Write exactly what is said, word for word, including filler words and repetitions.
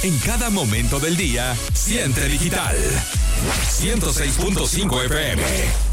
En cada momento del día, siente digital. ciento seis punto cinco F M.